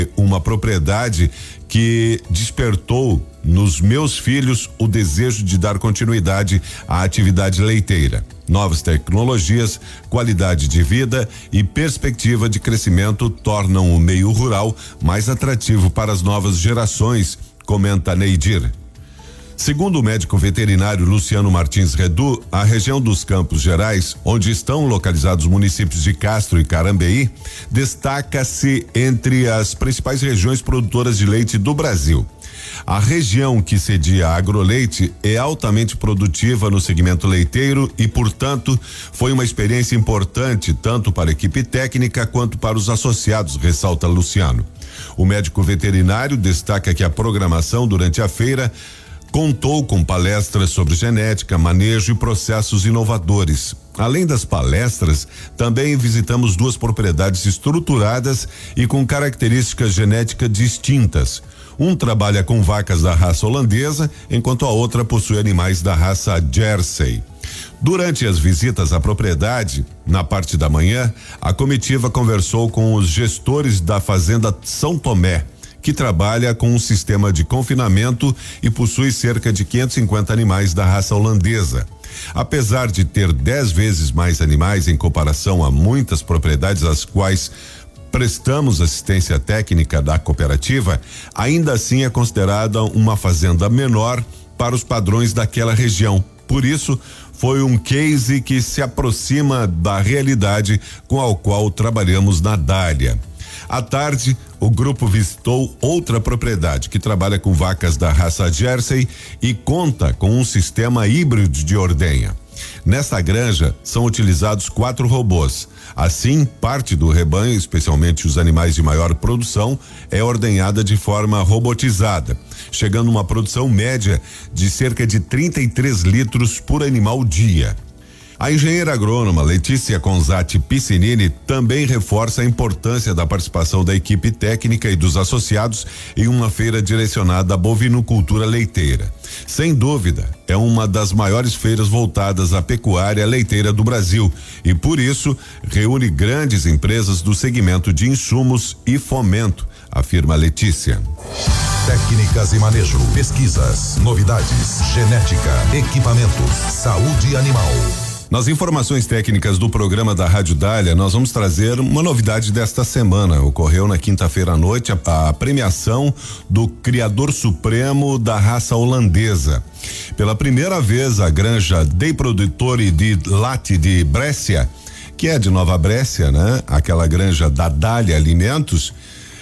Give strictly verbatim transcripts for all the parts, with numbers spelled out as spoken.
uma propriedade que despertou nos meus filhos o desejo de dar continuidade à atividade leiteira. Novas tecnologias, qualidade de vida e perspectiva de crescimento tornam o meio rural mais atrativo para as novas gerações, comenta Neidir. Segundo o médico veterinário Luciano Martins Redu, a região dos Campos Gerais, onde estão localizados os municípios de Castro e Carambeí, destaca-se entre as principais regiões produtoras de leite do Brasil. A região que cedia agroleite é altamente produtiva no segmento leiteiro e, portanto, foi uma experiência importante tanto para a equipe técnica quanto para os associados, ressalta Luciano. O médico veterinário destaca que a programação durante a feira contou com palestras sobre genética, manejo e processos inovadores. Além das palestras, também visitamos duas propriedades estruturadas e com características genéticas distintas. Um trabalha com vacas da raça holandesa, enquanto a outra possui animais da raça Jersey. Durante as visitas à propriedade, na parte da manhã, a comitiva conversou com os gestores da Fazenda São Tomé, que trabalha com um sistema de confinamento e possui cerca de quinhentos e cinquenta animais da raça holandesa. Apesar de ter dez vezes mais animais em comparação a muitas propriedades às quais prestamos assistência técnica da cooperativa, ainda assim é considerada uma fazenda menor para os padrões daquela região. Por isso, foi um case que se aproxima da realidade com a qual trabalhamos na Dália. À tarde, o grupo visitou outra propriedade que trabalha com vacas da raça Jersey e conta com um sistema híbrido de ordenha. Nesta granja são utilizados quatro robôs. Assim, parte do rebanho, especialmente os animais de maior produção, é ordenhada de forma robotizada, chegando a uma produção média de cerca de trinta e três litros por animal dia. A engenheira agrônoma Letícia Conzati Piscinini também reforça a importância da participação da equipe técnica e dos associados em uma feira direcionada à bovinocultura leiteira. Sem dúvida, é uma das maiores feiras voltadas à pecuária leiteira do Brasil e, por isso, reúne grandes empresas do segmento de insumos e fomento, afirma Letícia. Técnicas e manejo, pesquisas, novidades, genética, equipamentos, saúde animal. Nas informações técnicas do programa da Rádio Dália, nós vamos trazer uma novidade desta semana. Ocorreu na quinta-feira à noite a, a premiação do criador supremo da raça holandesa. Pela primeira vez, a granja dei Produttori di Latte de Brescia, que é de Nova Brescia, né? Aquela granja da Dália Alimentos,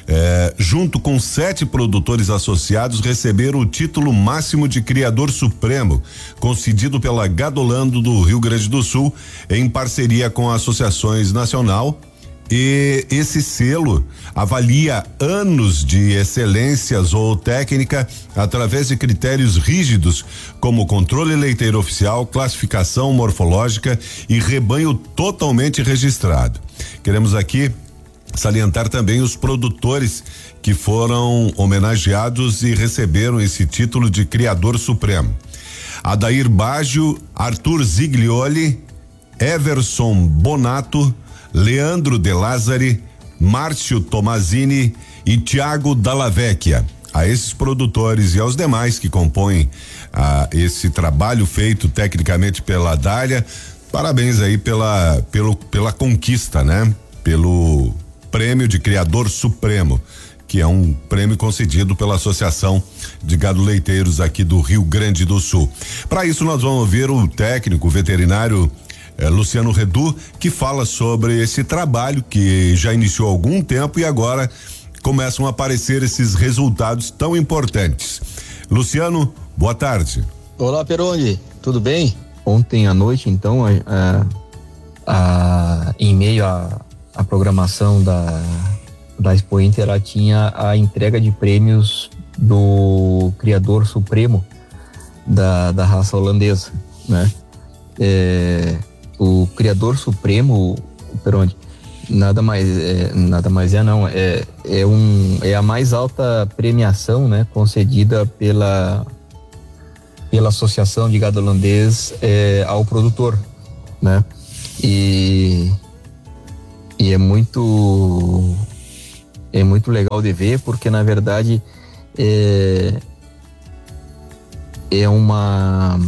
É, junto com sete produtores associados, receberam o título máximo de criador supremo, concedido pela Gadolando do Rio Grande do Sul, em parceria com associações nacional. E esse selo avalia anos de excelência zootécnica através de critérios rígidos, como controle leiteiro oficial, classificação morfológica e rebanho totalmente registrado. Queremos aqui salientar também os produtores que foram homenageados e receberam esse título de criador supremo. Adair Baggio, Arthur Ziglioli, Everson Bonato, Leandro De Lázari, Márcio Tomazini e Tiago Dallavecchia. A esses produtores e aos demais que compõem ah, esse trabalho feito tecnicamente pela Dália, parabéns aí pela, pelo, pela conquista, né? Pelo Prêmio de Criador Supremo, que é um prêmio concedido pela Associação de Gado Leiteiros aqui do Rio Grande do Sul. Para isso, nós vamos ouvir o técnico veterinário eh, Luciano Redu, que fala sobre esse trabalho que já iniciou há algum tempo e agora começam a aparecer esses resultados tão importantes. Luciano, boa tarde. Olá, Peroni, tudo bem? Ontem à noite, então, a, a, a, em meio a a programação da, da Expo Inter, ela tinha a entrega de prêmios do criador supremo da, da raça holandesa, né? É, o criador supremo, Peroni, nada mais é, nada mais é não, é, é, um, é a mais alta premiação, né, concedida pela, pela Associação de Gado Holandês é, ao produtor, né? E E é muito é muito legal de ver, porque na verdade é, é uma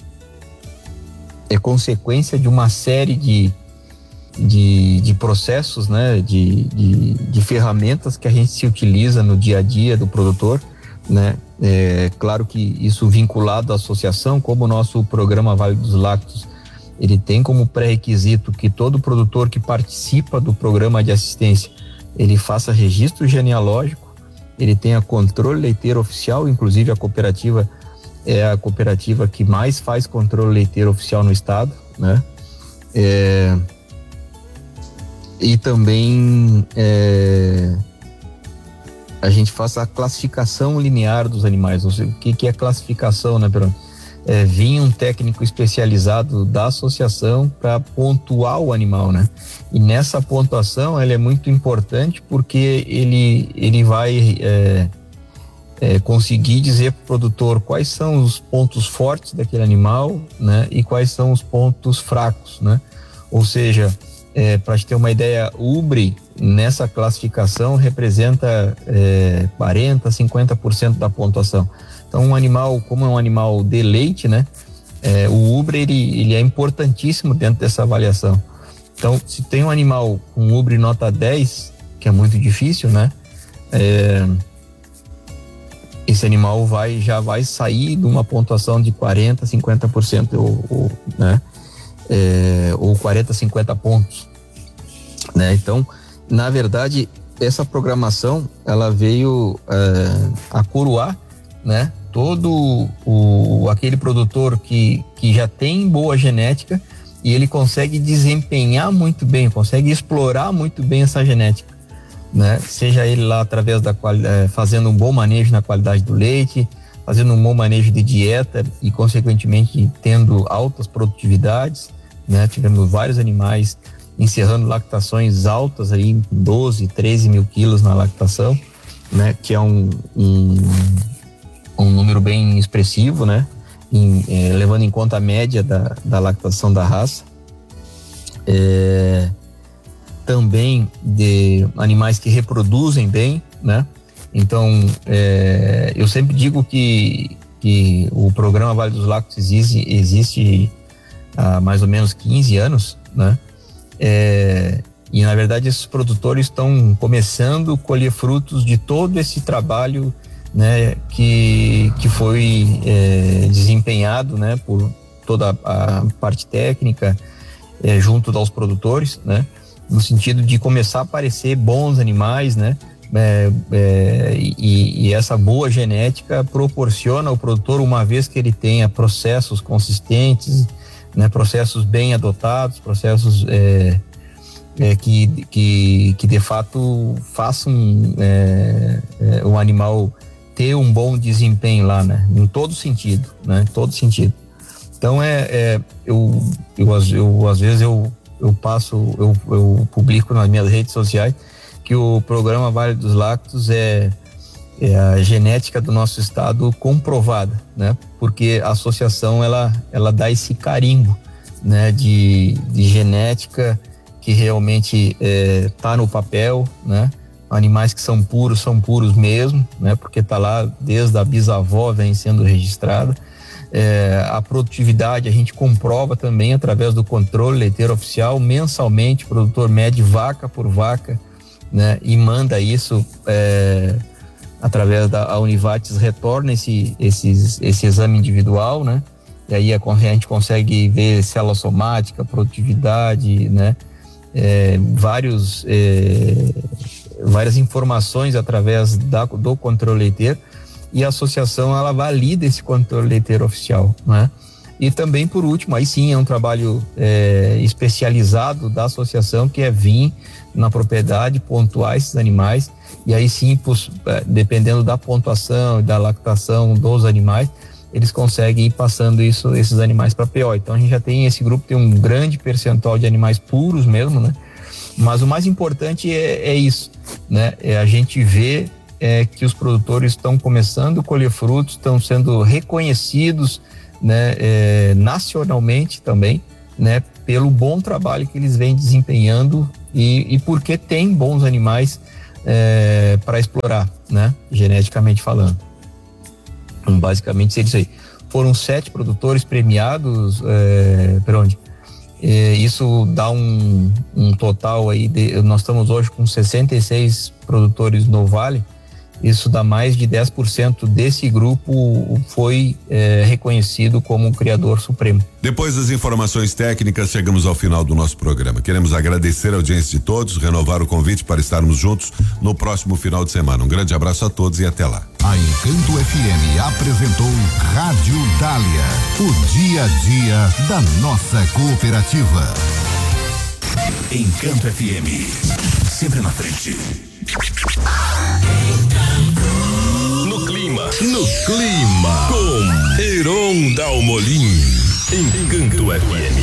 é consequência de uma série de, de, de processos, né, de, de, de ferramentas que a gente se utiliza no dia a dia do produtor, né? É claro que isso vinculado à associação, como o nosso programa Vale dos Lácteos, ele tem como pré-requisito que todo produtor que participa do programa de assistência, ele faça registro genealógico, ele tenha controle leiteiro oficial, inclusive a cooperativa é a cooperativa que mais faz controle leiteiro oficial no estado, né? É, e também é, a gente faça a classificação linear dos animais. Ou seja, o que, que é classificação, né, Peroni? É, vinha um técnico especializado da associação para pontuar o animal, né? E nessa pontuação ela é muito importante porque ele, ele vai é, é, conseguir dizer para o produtor quais são os pontos fortes daquele animal, né? E quais são os pontos fracos, né? Ou seja, é, para te ter uma ideia, o ubre nessa classificação representa é, quarenta, cinquenta por cento da pontuação. Então, um animal, como é um animal de leite, né? É, o ubre, ele, ele é importantíssimo dentro dessa avaliação. Então, se tem um animal com ubre nota dez, que é muito difícil, né? É, esse animal vai, já vai sair de uma pontuação de quarenta, cinquenta por cento, ou, ou, né? É, ou quarenta, cinquenta pontos, né? Então, na verdade, essa programação, ela veio é, a coroar, né? Todo o, aquele produtor que, que já tem boa genética e ele consegue desempenhar muito bem, consegue explorar muito bem essa genética, né? Seja ele lá através da qualidade, fazendo um bom manejo na qualidade do leite, fazendo um bom manejo de dieta e consequentemente tendo altas produtividades, né? Tivemos vários animais encerrando lactações altas aí, doze, treze mil quilos na lactação, né? Que é um, um um número bem expressivo, né? Em, é, levando em conta a média da, da lactação da raça. É, também de animais que reproduzem bem, né? Então, é, eu sempre digo que, que o programa Vale dos Lácteos existe, existe há mais ou menos quinze anos, né? É, e, na verdade, esses produtores estão começando a colher frutos de todo esse trabalho, né, que, que foi é, desempenhado, né, por toda a parte técnica é, junto aos produtores, né, no sentido de começar a aparecer bons animais, né, é, é, e, e essa boa genética proporciona ao produtor, uma vez que ele tenha processos consistentes, né, processos bem adotados, processos é, é, que, que, que de fato façam é, é, o animal ter um bom desempenho lá, né? Em todo sentido, né? Em todo sentido. Então, é, é eu, eu, eu, às vezes eu, eu passo, eu, eu publico nas minhas redes sociais que o programa Vale dos Lácteos é, é a genética do nosso estado comprovada, né? Porque a associação, ela, ela dá esse carimbo, né? De, de genética que realmente é, tá no papel, né? Animais que são puros, são puros mesmo, né? Porque tá lá desde a bisavó vem sendo registrada. É, a produtividade a gente comprova também através do controle leiteiro oficial. Mensalmente o produtor mede vaca por vaca, né? E manda isso é, através da Univates, retorna esse, esse, esse exame individual, né? E aí a, a gente consegue ver célula somática, produtividade, né? É, vários... É, várias informações através da, do controle leiteiro, e a associação, ela valida esse controle leiteiro oficial, né? E também, por último, aí sim é um trabalho é, especializado da associação, que é vir na propriedade, pontuar esses animais, e aí sim, dependendo da pontuação e da lactação dos animais, eles conseguem ir passando isso, esses animais para P O. Então a gente já tem, esse grupo tem um grande percentual de animais puros mesmo, né? Mas o mais importante é, é isso, né? É a gente ver é, que os produtores estão começando a colher frutos, estão sendo reconhecidos, né, é, nacionalmente também, né, pelo bom trabalho que eles vêm desempenhando e, e porque tem bons animais é, para explorar, né? Geneticamente falando. Então, basicamente seria isso aí. Foram sete produtores premiados, é, por onde? É, isso dá um, um total aí, de, nós estamos hoje com sessenta e seis produtores no Vale, isso dá mais de dez por cento desse grupo foi é, reconhecido como o criador supremo. Depois das informações técnicas, chegamos ao final do nosso programa. Queremos agradecer a audiência de todos, renovar o convite para estarmos juntos no próximo final de semana. Um grande abraço a todos e até lá. A Encanto F M apresentou Rádio Dália, o dia a dia da nossa cooperativa. Encanto F M, sempre na frente. No clima, no clima, com Heron Dalmolin, Encanto F M.